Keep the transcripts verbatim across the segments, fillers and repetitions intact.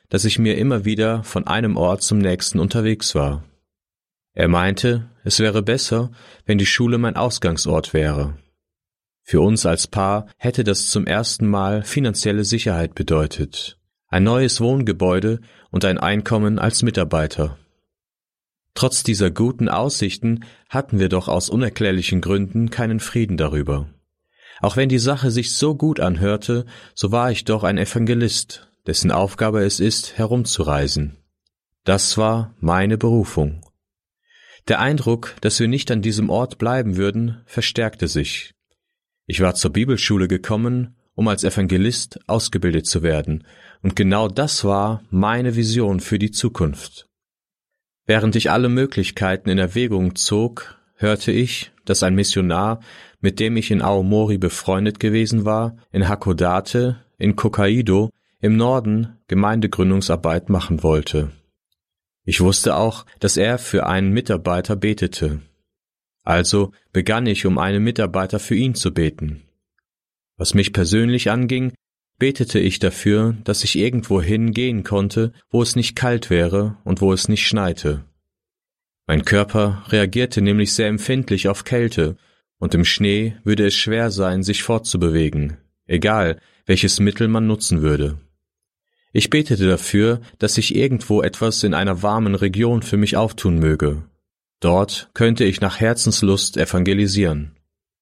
dass ich mir immer wieder von einem Ort zum nächsten unterwegs war. Er meinte, es wäre besser, wenn die Schule mein Ausgangsort wäre. Für uns als Paar hätte das zum ersten Mal finanzielle Sicherheit bedeutet, ein neues Wohngebäude und ein Einkommen als Mitarbeiter. Trotz dieser guten Aussichten hatten wir doch aus unerklärlichen Gründen keinen Frieden darüber. Auch wenn die Sache sich so gut anhörte, so war ich doch ein Evangelist, dessen Aufgabe es ist, herumzureisen. Das war meine Berufung. Der Eindruck, dass wir nicht an diesem Ort bleiben würden, verstärkte sich. Ich war zur Bibelschule gekommen, um als Evangelist ausgebildet zu werden, und genau das war meine Vision für die Zukunft. Während ich alle Möglichkeiten in Erwägung zog, hörte ich, dass ein Missionar, mit dem ich in Aomori befreundet gewesen war, in Hakodate, in Hokkaido, im Norden Gemeindegründungsarbeit machen wollte. Ich wusste auch, dass er für einen Mitarbeiter betete. Also begann ich, um einen Mitarbeiter für ihn zu beten. Was mich persönlich anging, betete ich dafür, dass ich irgendwo hingehen konnte, wo es nicht kalt wäre und wo es nicht schneite. Mein Körper reagierte nämlich sehr empfindlich auf Kälte, und im Schnee würde es schwer sein, sich fortzubewegen, egal welches Mittel man nutzen würde. Ich betete dafür, dass sich irgendwo etwas in einer warmen Region für mich auftun möge. Dort könnte ich nach Herzenslust evangelisieren.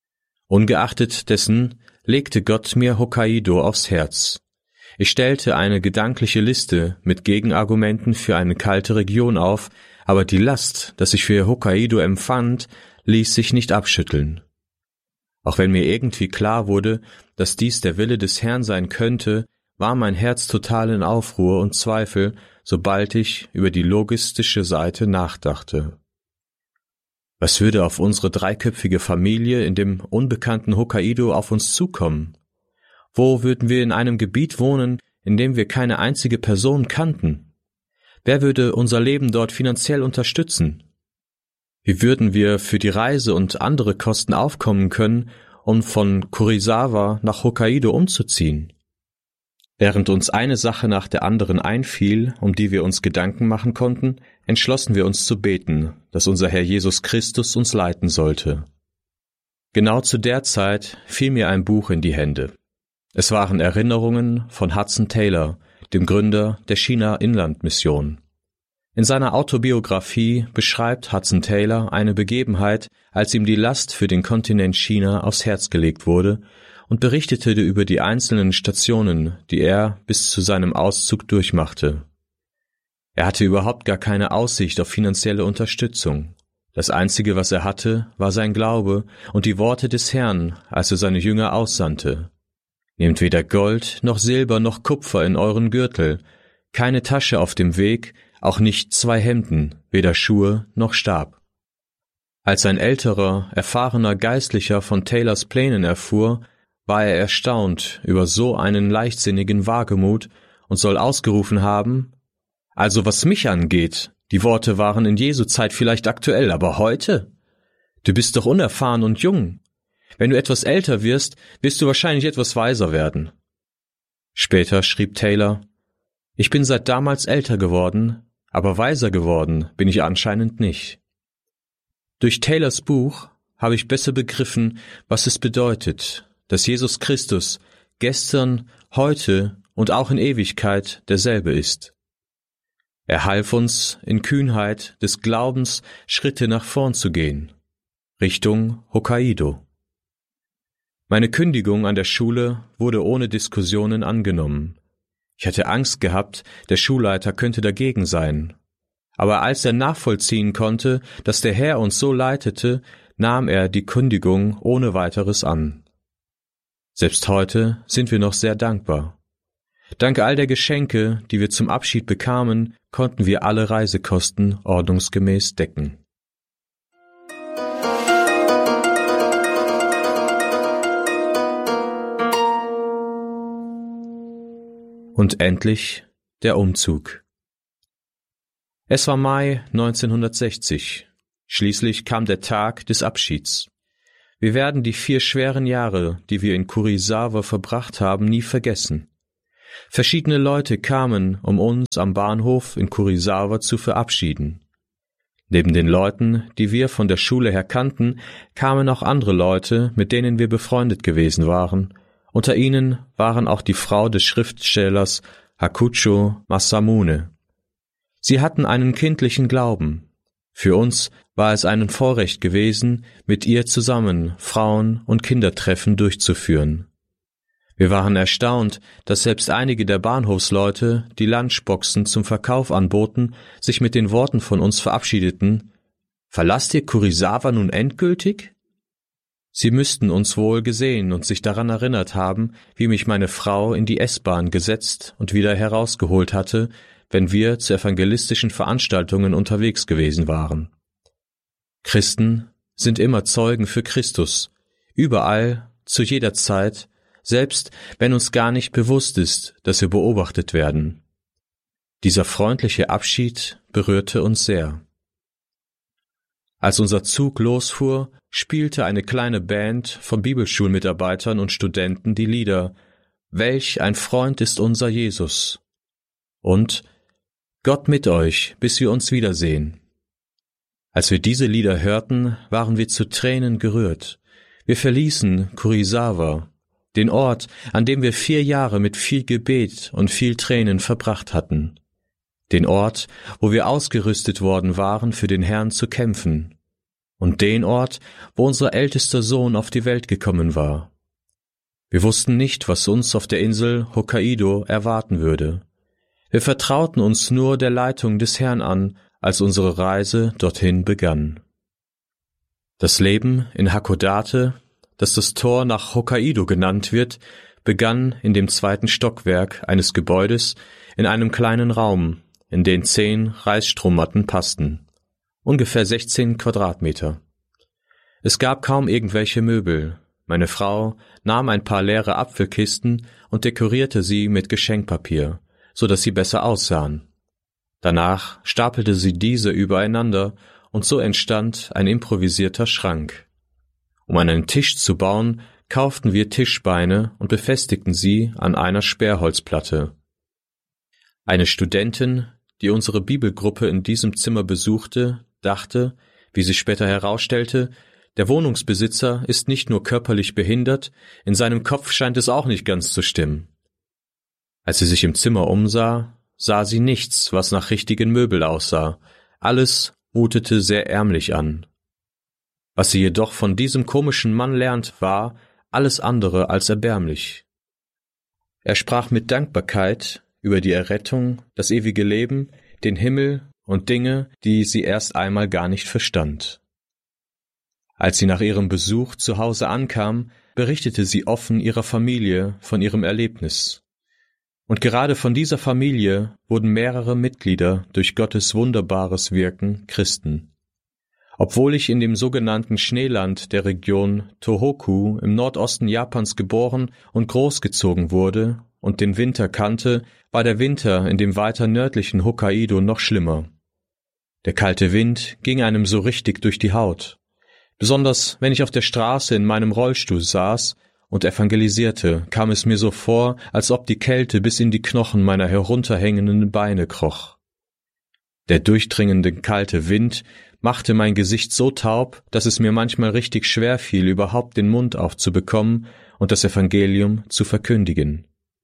Ungeachtet dessen legte Gott mir Hokkaido aufs Herz. Ich stellte eine gedankliche Liste mit Gegenargumenten für eine kalte Region auf, aber die Last, dass ich für Hokkaido empfand, ließ sich nicht abschütteln. Auch wenn mir irgendwie klar wurde, dass dies der Wille des Herrn sein könnte, war mein Herz total in Aufruhr und Zweifel, sobald ich über die logistische Seite nachdachte. Was würde auf unsere dreiköpfige Familie in dem unbekannten Hokkaido auf uns zukommen? Wo würden wir in einem Gebiet wohnen, in dem wir keine einzige Person kannten? Wer würde unser Leben dort finanziell unterstützen? Wie würden wir für die Reise und andere Kosten aufkommen können, um von Kurisawa nach Hokkaido umzuziehen? Während uns eine Sache nach der anderen einfiel, um die wir uns Gedanken machen konnten, entschlossen wir uns zu beten, dass unser Herr Jesus Christus uns leiten sollte. Genau zu der Zeit fiel mir ein Buch in die Hände. Es waren Erinnerungen von Hudson Taylor, dem Gründer der China-Inland-Mission. In seiner Autobiografie beschreibt Hudson Taylor eine Begebenheit, als ihm die Last für den Kontinent China aufs Herz gelegt wurde, und berichtete über die einzelnen Stationen, die er bis zu seinem Auszug durchmachte. Er hatte überhaupt gar keine Aussicht auf finanzielle Unterstützung. Das Einzige, was er hatte, war sein Glaube und die Worte des Herrn, als er seine Jünger aussandte. Nehmt weder Gold noch Silber noch Kupfer in euren Gürtel, keine Tasche auf dem Weg, auch nicht zwei Hemden, weder Schuhe noch Stab. Als ein älterer, erfahrener Geistlicher von Taylors Plänen erfuhr, war er erstaunt über so einen leichtsinnigen Wagemut und soll ausgerufen haben: Also was mich angeht, die Worte waren in Jesu Zeit vielleicht aktuell, aber heute? Du bist doch unerfahren und jung. Wenn du etwas älter wirst, wirst du wahrscheinlich etwas weiser werden. Später schrieb Taylor: Ich bin seit damals älter geworden, aber weiser geworden bin ich anscheinend nicht. Durch Taylors Buch habe ich besser begriffen, was es bedeutet, dass Jesus Christus gestern, heute und auch in Ewigkeit derselbe ist. Er half uns, in Kühnheit des Glaubens Schritte nach vorn zu gehen, Richtung Hokkaido. Meine Kündigung an der Schule wurde ohne Diskussionen angenommen. Ich hatte Angst gehabt, der Schulleiter könnte dagegen sein. Aber als er nachvollziehen konnte, dass der Herr uns so leitete, nahm er die Kündigung ohne weiteres an. Selbst heute sind wir noch sehr dankbar. Dank all der Geschenke, die wir zum Abschied bekamen, konnten wir alle Reisekosten ordnungsgemäß decken. Und endlich der Umzug. Es war Mai neunzehnhundertsechzig. Schließlich kam der Tag des Abschieds. Wir werden die vier schweren Jahre, die wir in Kurisawa verbracht haben, nie vergessen. Verschiedene Leute kamen, um uns am Bahnhof in Kurisawa zu verabschieden. Neben den Leuten, die wir von der Schule her kannten, kamen auch andere Leute, mit denen wir befreundet gewesen waren. Unter ihnen waren auch die Frau des Schriftstellers Hakucho Masamune. Sie hatten einen kindlichen Glauben. Für uns war es ein Vorrecht gewesen, mit ihr zusammen Frauen- und Kindertreffen durchzuführen. Wir waren erstaunt, dass selbst einige der Bahnhofsleute, die Lunchboxen zum Verkauf anboten, sich mit den Worten von uns verabschiedeten: »Verlasst ihr Kurisawa nun endgültig?« Sie müssten uns wohl gesehen und sich daran erinnert haben, wie mich meine Frau in die S-Bahn gesetzt und wieder herausgeholt hatte, wenn wir zu evangelistischen Veranstaltungen unterwegs gewesen waren. Christen sind immer Zeugen für Christus, überall, zu jeder Zeit, selbst wenn uns gar nicht bewusst ist, dass wir beobachtet werden. Dieser freundliche Abschied berührte uns sehr. Als unser Zug losfuhr, spielte eine kleine Band von Bibelschulmitarbeitern und Studenten die Lieder »Welch ein Freund ist unser Jesus« und »Gott mit euch, bis wir uns wiedersehen«. Als wir diese Lieder hörten, waren wir zu Tränen gerührt. Wir verließen Kurisawa, den Ort, an dem wir vier Jahre mit viel Gebet und viel Tränen verbracht hatten. Den Ort, wo wir ausgerüstet worden waren, für den Herrn zu kämpfen. Und den Ort, wo unser ältester Sohn auf die Welt gekommen war. Wir wussten nicht, was uns auf der Insel Hokkaido erwarten würde. Wir vertrauten uns nur der Leitung des Herrn an, als unsere Reise dorthin begann. Das Leben in Hakodate, das das Tor nach Hokkaido genannt wird, begann in dem zweiten Stockwerk eines Gebäudes in einem kleinen Raum, in den zehn Reisstrohmatten passten, ungefähr sechzehn Quadratmeter. Es gab kaum irgendwelche Möbel. Meine Frau nahm ein paar leere Apfelkisten und dekorierte sie mit Geschenkpapier, so dass sie besser aussahen. Danach stapelte sie diese übereinander und so entstand ein improvisierter Schrank. Um einen Tisch zu bauen, kauften wir Tischbeine und befestigten sie an einer Sperrholzplatte. Eine Studentin, die unsere Bibelgruppe in diesem Zimmer besuchte, dachte, wie sich später herausstellte, der Wohnungsbesitzer ist nicht nur körperlich behindert, in seinem Kopf scheint es auch nicht ganz zu stimmen. Als sie sich im Zimmer umsah, sah sie nichts, was nach richtigen Möbel aussah. Alles mutete sehr ärmlich an. Was sie jedoch von diesem komischen Mann lernt, war alles andere als erbärmlich. Er sprach mit Dankbarkeit über die Errettung, das ewige Leben, den Himmel und Dinge, die sie erst einmal gar nicht verstand. Als sie nach ihrem Besuch zu Hause ankam, berichtete sie offen ihrer Familie von ihrem Erlebnis. Und gerade von dieser Familie wurden mehrere Mitglieder durch Gottes wunderbares Wirken Christen. Obwohl ich in dem sogenannten Schneeland der Region Tohoku im Nordosten Japans geboren und großgezogen wurde und den Winter kannte, war der Winter in dem weiter nördlichen Hokkaido noch schlimmer. Der kalte Wind ging einem so richtig durch die Haut. Besonders wenn ich auf der Straße in meinem Rollstuhl saß und evangelisierte, kam es mir so vor, als ob die Kälte bis in die Knochen meiner herunterhängenden Beine kroch. Der durchdringende kalte Wind machte mein Gesicht so taub, dass es mir manchmal richtig schwer fiel, überhaupt den Mund aufzubekommen und das Evangelium zu verkündigen.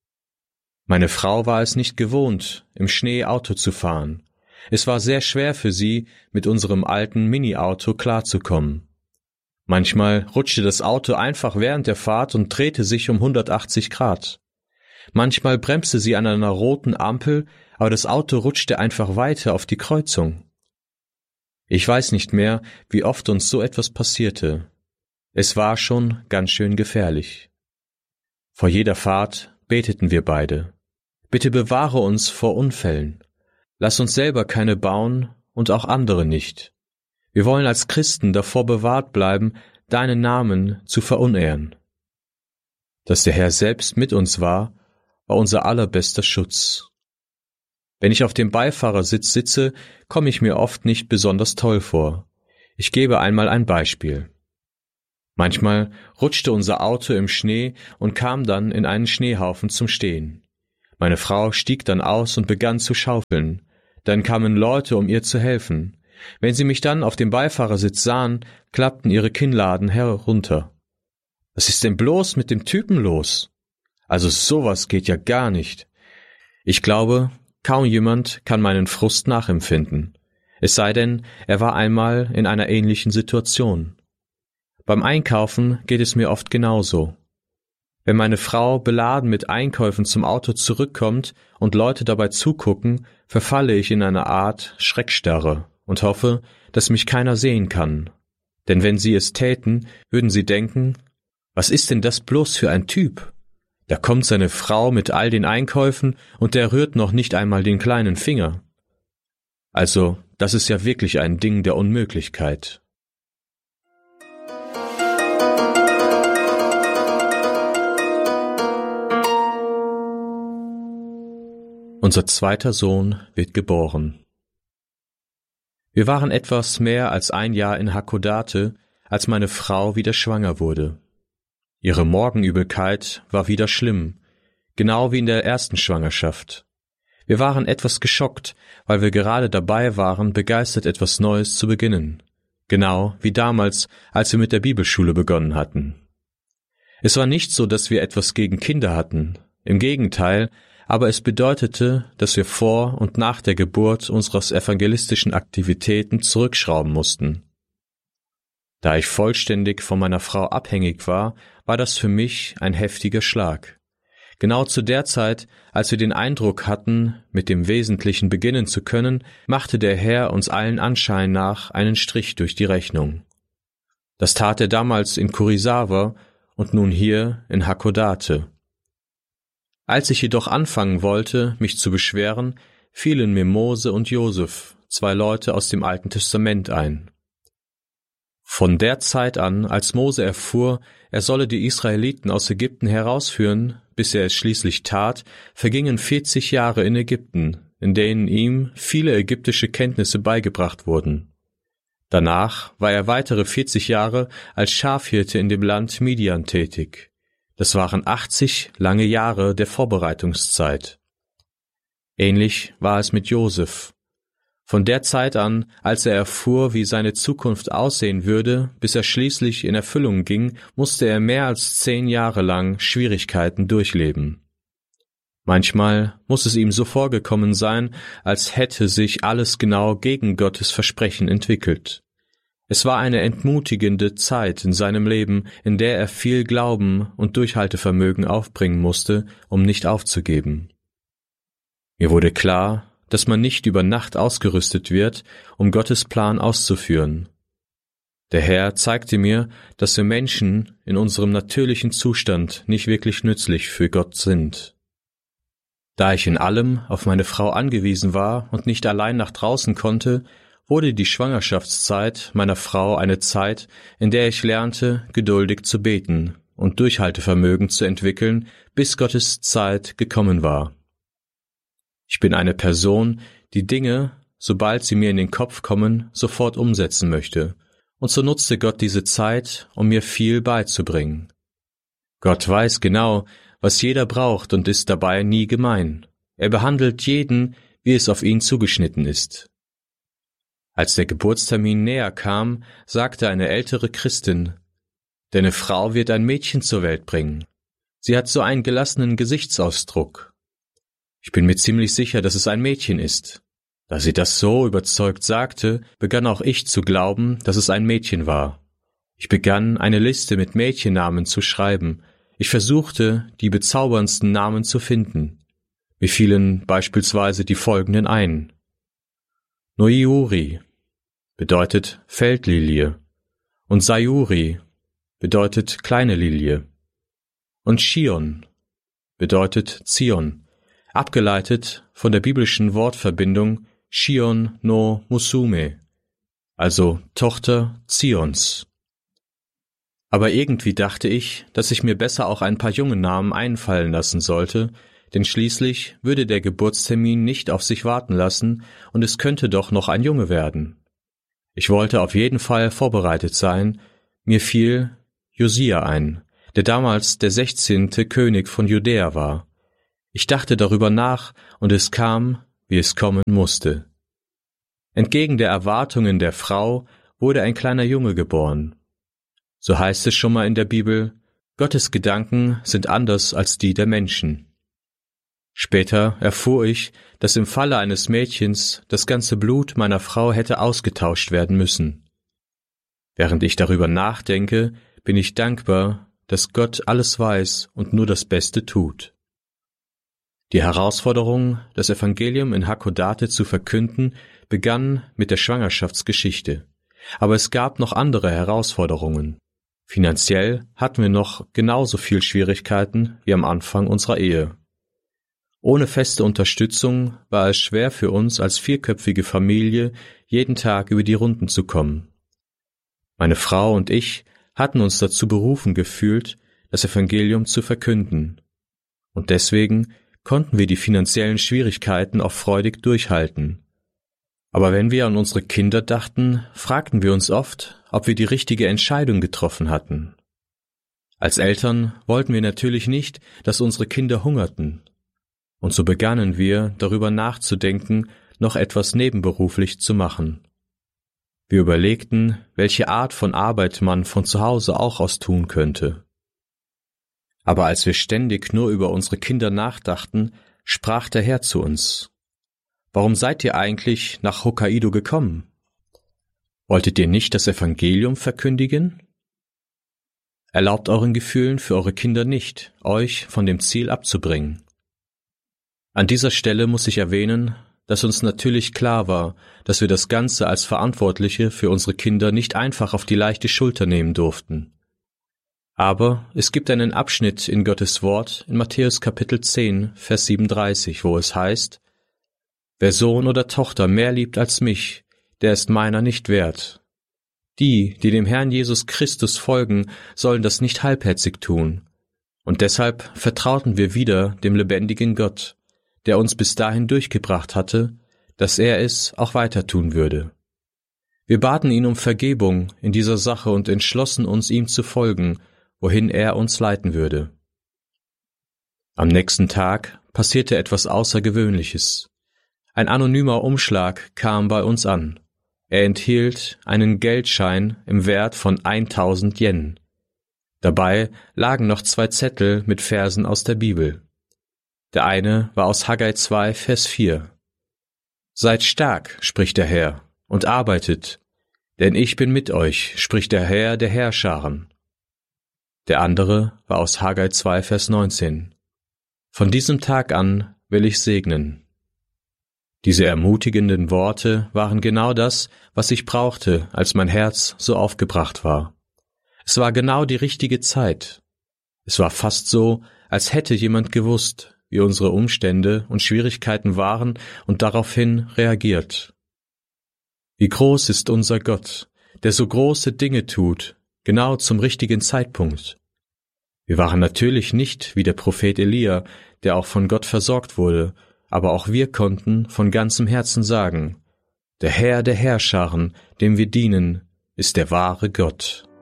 Meine Frau war es nicht gewohnt, im Schnee Auto zu fahren. Es war sehr schwer für sie, mit unserem alten Mini-Auto klarzukommen. Manchmal rutschte das Auto einfach während der Fahrt und drehte sich um hundertachtzig Grad. Manchmal bremste sie an einer roten Ampel, aber das Auto rutschte einfach weiter auf die Kreuzung. Ich weiß nicht mehr, wie oft uns so etwas passierte. Es war schon ganz schön gefährlich. Vor jeder Fahrt beteten wir beide. Bitte bewahre uns vor Unfällen. Lass uns selber keine bauen und auch andere nicht. Wir wollen als Christen davor bewahrt bleiben, deinen Namen zu verunehren. Dass der Herr selbst mit uns war, war unser allerbester Schutz. Wenn ich auf dem Beifahrersitz sitze, komme ich mir oft nicht besonders toll vor. Ich gebe einmal ein Beispiel. Manchmal rutschte unser Auto im Schnee und kam dann in einen Schneehaufen zum Stehen. Meine Frau stieg dann aus und begann zu schaufeln. Dann kamen Leute, um ihr zu helfen. Wenn sie mich dann auf dem Beifahrersitz sahen, klappten ihre Kinnladen herunter. Was ist denn bloß mit dem Typen los? Also sowas geht ja gar nicht. Ich glaube, kaum jemand kann meinen Frust nachempfinden. Es sei denn, er war einmal in einer ähnlichen Situation. Beim Einkaufen geht es mir oft genauso. Wenn meine Frau beladen mit Einkäufen zum Auto zurückkommt und Leute dabei zugucken, verfalle ich in eine Art Schreckstarre und hoffe, dass mich keiner sehen kann. Denn wenn sie es täten, würden sie denken, was ist denn das bloß für ein Typ? Da kommt seine Frau mit all den Einkäufen und der rührt noch nicht einmal den kleinen Finger. Also, das ist ja wirklich ein Ding der Unmöglichkeit. Unser zweiter Sohn wird geboren. Wir waren etwas mehr als ein Jahr in Hakodate, als meine Frau wieder schwanger wurde. Ihre Morgenübelkeit war wieder schlimm, genau wie in der ersten Schwangerschaft. Wir waren etwas geschockt, weil wir gerade dabei waren, begeistert etwas Neues zu beginnen. Genau wie damals, als wir mit der Bibelschule begonnen hatten. Es war nicht so, dass wir etwas gegen Kinder hatten. Im Gegenteil, aber es bedeutete, dass wir vor und nach der Geburt unseres evangelistischen Aktivitäten zurückschrauben mussten. Da ich vollständig von meiner Frau abhängig war, war das für mich ein heftiger Schlag. Genau zu der Zeit, als wir den Eindruck hatten, mit dem Wesentlichen beginnen zu können, machte der Herr uns allen Anschein nach einen Strich durch die Rechnung. Das tat er damals in Kurisawa und nun hier in Hakodate. Als ich jedoch anfangen wollte, mich zu beschweren, fielen mir Mose und Josef, zwei Leute aus dem Alten Testament, ein. Von der Zeit an, als Mose erfuhr, er solle die Israeliten aus Ägypten herausführen, bis er es schließlich tat, vergingen vierzig Jahre in Ägypten, in denen ihm viele ägyptische Kenntnisse beigebracht wurden. Danach war er weitere vierzig Jahre als Schafhirte in dem Land Midian tätig. Das waren achtzig lange Jahre der Vorbereitungszeit. Ähnlich war es mit Josef. Von der Zeit an, als er erfuhr, wie seine Zukunft aussehen würde, bis er schließlich in Erfüllung ging, musste er mehr als zehn Jahre lang Schwierigkeiten durchleben. Manchmal muss es ihm so vorgekommen sein, als hätte sich alles genau gegen Gottes Versprechen entwickelt. Es war eine entmutigende Zeit in seinem Leben, in der er viel Glauben und Durchhaltevermögen aufbringen musste, um nicht aufzugeben. Mir wurde klar, dass man nicht über Nacht ausgerüstet wird, um Gottes Plan auszuführen. Der Herr zeigte mir, dass wir Menschen in unserem natürlichen Zustand nicht wirklich nützlich für Gott sind. Da ich in allem auf meine Frau angewiesen war und nicht allein nach draußen konnte, wurde die Schwangerschaftszeit meiner Frau eine Zeit, in der ich lernte, geduldig zu beten und Durchhaltevermögen zu entwickeln, bis Gottes Zeit gekommen war. Ich bin eine Person, die Dinge, sobald sie mir in den Kopf kommen, sofort umsetzen möchte, und so nutzte Gott diese Zeit, um mir viel beizubringen. Gott weiß genau, was jeder braucht und ist dabei nie gemein. Er behandelt jeden, wie es auf ihn zugeschnitten ist. Als der Geburtstermin näher kam, sagte eine ältere Christin, »Deine Frau wird ein Mädchen zur Welt bringen. Sie hat so einen gelassenen Gesichtsausdruck.« Ich bin mir ziemlich sicher, dass es ein Mädchen ist. Da sie das so überzeugt sagte, begann auch ich zu glauben, dass es ein Mädchen war. Ich begann, eine Liste mit Mädchennamen zu schreiben. Ich versuchte, die bezauberndsten Namen zu finden. Mir fielen beispielsweise die folgenden ein. Noiuri bedeutet Feldlilie und Sayuri bedeutet kleine Lilie und Shion bedeutet Zion, abgeleitet von der biblischen Wortverbindung Shion no Musume, also Tochter Zions. Aber irgendwie dachte ich, dass ich mir besser auch ein paar junge Namen einfallen lassen sollte, denn schließlich würde der Geburtstermin nicht auf sich warten lassen und es könnte doch noch ein Junge werden. Ich wollte auf jeden Fall vorbereitet sein. Mir fiel Josia ein, der damals der sechzehnte König von Judäa war. Ich dachte darüber nach, und es kam, wie es kommen musste. Entgegen der Erwartungen der Frau wurde ein kleiner Junge geboren. So heißt es schon mal in der Bibel, Gottes Gedanken sind anders als die der Menschen. Später erfuhr ich, dass im Falle eines Mädchens das ganze Blut meiner Frau hätte ausgetauscht werden müssen. Während ich darüber nachdenke, bin ich dankbar, dass Gott alles weiß und nur das Beste tut. Die Herausforderung, das Evangelium in Hakodate zu verkünden, begann mit der Schwangerschaftsgeschichte. Aber es gab noch andere Herausforderungen. Finanziell hatten wir noch genauso viel Schwierigkeiten wie am Anfang unserer Ehe. Ohne feste Unterstützung war es schwer für uns als vierköpfige Familie, jeden Tag über die Runden zu kommen. Meine Frau und ich hatten uns dazu berufen gefühlt, das Evangelium zu verkünden. Und deswegen konnten wir die finanziellen Schwierigkeiten auch freudig durchhalten. Aber wenn wir an unsere Kinder dachten, fragten wir uns oft, ob wir die richtige Entscheidung getroffen hatten. Als Eltern wollten wir natürlich nicht, dass unsere Kinder hungerten. Und so begannen wir, darüber nachzudenken, noch etwas nebenberuflich zu machen. Wir überlegten, welche Art von Arbeit man von zu Hause auch aus tun könnte. Aber als wir ständig nur über unsere Kinder nachdachten, sprach der Herr zu uns: »Warum seid ihr eigentlich nach Hokkaido gekommen? Wolltet ihr nicht das Evangelium verkündigen? Erlaubt euren Gefühlen für eure Kinder nicht, euch von dem Ziel abzubringen.« An dieser Stelle muss ich erwähnen, dass uns natürlich klar war, dass wir das Ganze als Verantwortliche für unsere Kinder nicht einfach auf die leichte Schulter nehmen durften. Aber es gibt einen Abschnitt in Gottes Wort in Matthäus Kapitel zehn, Vers siebenunddreißig, wo es heißt: »Wer Sohn oder Tochter mehr liebt als mich, der ist meiner nicht wert. Die, die dem Herrn Jesus Christus folgen, sollen das nicht halbherzig tun. Und deshalb vertrauten wir wieder dem lebendigen Gott, der uns bis dahin durchgebracht hatte, dass er es auch weiter tun würde. Wir baten ihn um Vergebung in dieser Sache und entschlossen uns, ihm zu folgen, wohin er uns leiten würde.« Am nächsten Tag passierte etwas Außergewöhnliches. Ein anonymer Umschlag kam bei uns an. Er enthielt einen Geldschein im Wert von tausend Yen. Dabei lagen noch zwei Zettel mit Versen aus der Bibel. Der eine war aus Haggai zwei, Vers vier. »Seid stark, spricht der Herr, und arbeitet, denn ich bin mit euch, spricht der Herr der Heerscharen.« Der andere war aus Haggai zwei, Vers neunzehn. »Von diesem Tag an will ich segnen.« Diese ermutigenden Worte waren genau das, was ich brauchte, als mein Herz so aufgebracht war. Es war genau die richtige Zeit. Es war fast so, als hätte jemand gewusst, wie unsere Umstände und Schwierigkeiten waren und daraufhin reagiert. Wie groß ist unser Gott, der so große Dinge tut, genau zum richtigen Zeitpunkt. Wir waren natürlich nicht wie der Prophet Elia, der auch von Gott versorgt wurde, aber auch wir konnten von ganzem Herzen sagen: Der Herr der Heerscharen, dem wir dienen, ist der wahre Gott.